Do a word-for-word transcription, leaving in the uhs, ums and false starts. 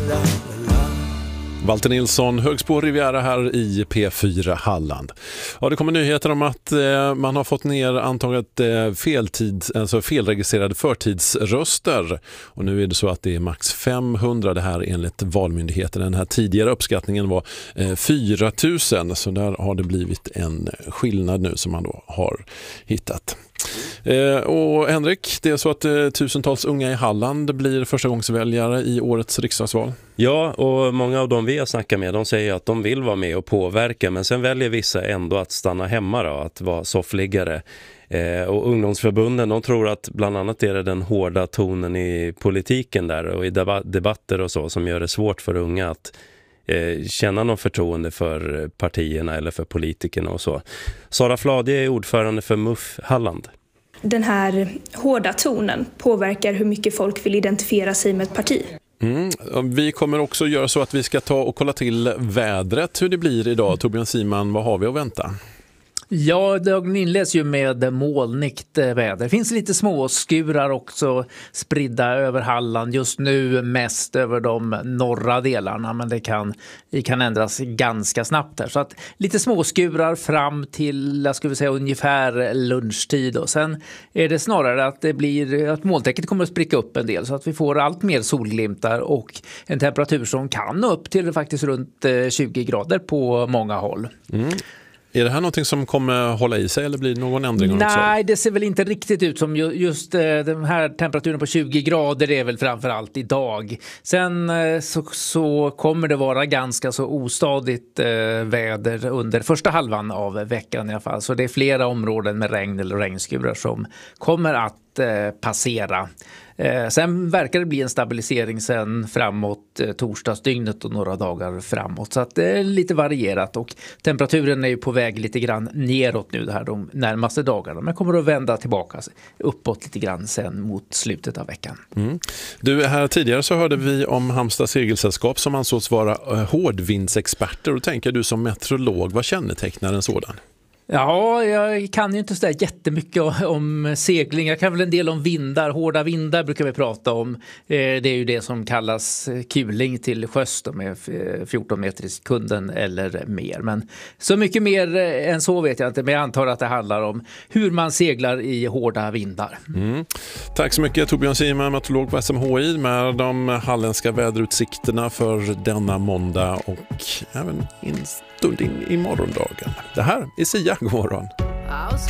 Walter Nilsson, Högsbo Riviera här i P fyra Halland. Ja, det kommer nyheter om att eh, man har fått ner antalet eh, feltid, alltså felregistrerade förtidsröster. Och nu är det så att det är max femhundra, det här enligt Valmyndigheten. Den här tidigare uppskattningen var eh, fyra tusen, så där har det blivit en skillnad nu som man då har hittat. Eh, och Henrik, det är så att eh, tusentals unga i Halland blir förstagångsväljare i årets riksdagsval. Ja, och många av dem vi har snackat med, de säger att de vill vara med och påverka, men sen väljer vissa ändå att stanna hemma då, att vara soffliggare. Eh, och ungdomsförbunden, de tror att bland annat är det den hårda tonen i politiken där och i debatter och så som gör det svårt för unga att eh, känna någon förtroende för partierna eller för politikerna och så. Sara Fladie är ordförande för M U F Halland. Den här hårda tonen påverkar hur mycket folk vill identifiera sig med ett parti. Mm. Vi kommer också göra så att vi ska ta och kolla till vädret, hur det blir idag. Torbjörn Siman, vad har vi att vänta? Ja, dagen inleds ju med molnigt väder. Det finns lite småskurar också spridda över Halland. Just nu mest över de norra delarna, men det kan, det kan ändras ganska snabbt här. Så att lite småskurar fram till, jag skulle säga, ungefär lunchtid. Och sen är det snarare att det blir att molntäcket kommer att spricka upp en del så att vi får allt mer solglimtar och en temperatur som kan upp till faktiskt runt tjugo grader på många håll. Mm. Är det här någonting som kommer hålla i sig eller blir det någon ändring? Nej, det ser väl inte riktigt ut som just den här temperaturen på tjugo grader är väl framförallt idag. Sen så, så kommer det vara ganska så ostadigt eh, väder under första halvan av veckan i alla fall. Så det är flera områden med regn eller regnskurar som kommer att eh, passera. Eh, sen verkar det bli en stabilisering sen framåt eh, torsdagsdygnet och några dagar framåt. Så att det är lite varierat och temperaturen är ju på väg lite grann neråt nu det här de närmaste dagarna. Men kommer att vända tillbaka uppåt lite grann sen mot slutet av veckan. Mm. Du, här tidigare så hörde vi om Halmstad segelsällskap som ansågs vara eh, hårdvindsexperter. Och tänker du som meteorolog, vad kännetecknar en sådan? Ja, jag kan ju inte så där jättemycket om segling. Jag kan väl en del om vindar. Hårda vindar brukar vi prata om. Det är ju det som kallas kuling till sjöss med fjorton meter i sekunden eller mer. Men så mycket mer än så vet jag inte. Men jag antar att det handlar om hur man seglar i hårda vindar. Mm. Tack så mycket Torbjörn Siman, meteorolog på S M H I med de halländska väderutsikterna för denna måndag och även in stund in i morgondagen. Det här är Sia, god morgon.